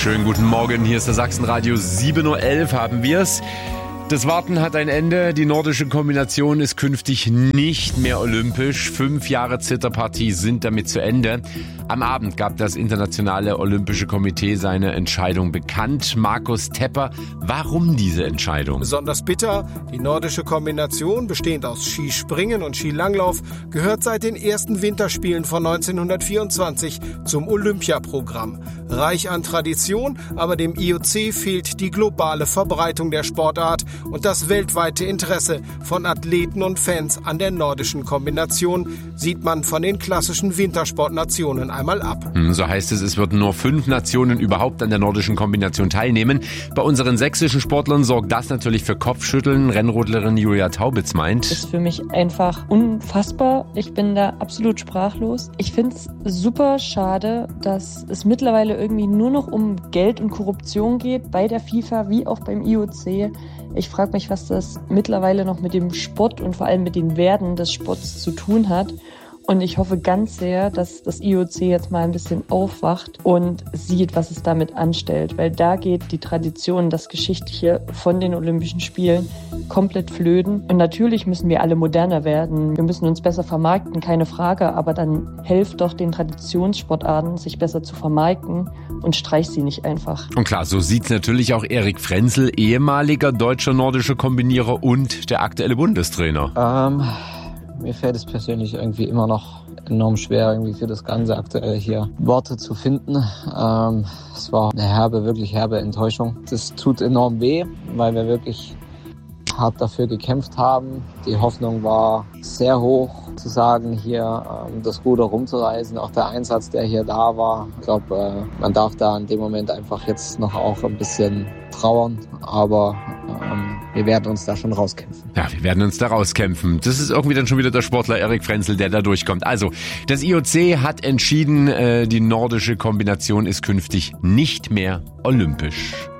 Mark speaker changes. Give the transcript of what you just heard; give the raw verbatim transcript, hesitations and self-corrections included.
Speaker 1: Schönen guten Morgen, hier ist der Sachsenradio. sieben Uhr elf haben wir's. Das Warten hat ein Ende. Die nordische Kombination ist künftig nicht mehr olympisch. Fünf Jahre Zitterpartie sind damit zu Ende. Am Abend gab das Internationale Olympische Komitee seine Entscheidung bekannt. Markus Tepper, warum diese Entscheidung?
Speaker 2: Besonders bitter, die nordische Kombination, bestehend aus Skispringen und Skilanglauf, gehört seit den ersten Winterspielen von neunzehnhundertvierundzwanzig zum Olympiaprogramm. Reich an Tradition, aber dem I O C fehlt die globale Verbreitung der Sportart und das weltweite Interesse von Athleten und Fans an der nordischen Kombination sieht man von den klassischen Wintersportnationen einmal ab.
Speaker 1: So heißt es, es würden nur fünf Nationen überhaupt an der nordischen Kombination teilnehmen. Bei unseren sächsischen Sportlern sorgt das natürlich für Kopfschütteln. Rennrodlerin Julia Taubitz meint:
Speaker 3: Das ist für mich einfach unfassbar. Ich bin da absolut sprachlos. Ich finde es super schade, dass es mittlerweile irgendwie nur noch um Geld und Korruption geht, bei der FIFA wie auch beim I O C. Ich frage mich, was das mittlerweile noch mit dem Sport und vor allem mit den Werten des Sports zu tun hat. Und ich hoffe ganz sehr, dass das I O C jetzt mal ein bisschen aufwacht und sieht, was es damit anstellt. Weil da geht die Tradition, das Geschichtliche von den Olympischen Spielen komplett flöten. Und natürlich müssen wir alle moderner werden. Wir müssen uns besser vermarkten, keine Frage. Aber dann helft doch den Traditionssportarten, sich besser zu vermarkten und streich sie nicht einfach.
Speaker 1: Und klar, so sieht's natürlich auch Erik Frenzel, ehemaliger deutscher nordischer Kombinierer und der aktuelle Bundestrainer.
Speaker 4: Ähm... Mir fällt es persönlich irgendwie immer noch enorm schwer, irgendwie für das Ganze aktuell hier Worte zu finden. Ähm, es war eine herbe, wirklich herbe Enttäuschung. Das tut enorm weh, weil wir wirklich hart dafür gekämpft haben. Die Hoffnung war sehr hoch, zu sagen, hier ähm, das Ruder rumzureißen. Auch der Einsatz, der hier da war. Ich glaube, äh, man darf da in dem Moment einfach jetzt noch auch ein bisschen trauern. Aber ähm, wir werden uns da schon rauskämpfen.
Speaker 1: Ja, wir werden uns da rauskämpfen. Das ist irgendwie dann schon wieder der Sportler Erik Frenzel, der da durchkommt. Also, das I O C hat entschieden, äh, die nordische Kombination ist künftig nicht mehr olympisch.